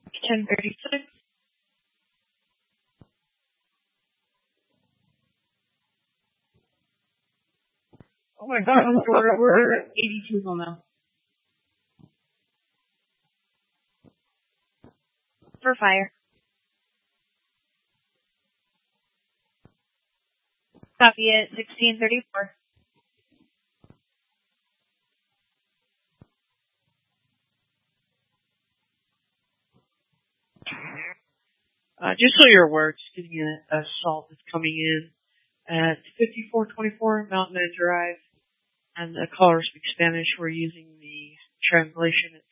1036. Oh my god, we're 82 now. For fire. Copy it, 1634. Just so you're aware, just getting an assault that's coming in at 5424 Mountain Drive, and the caller speaks Spanish. We're using the translation at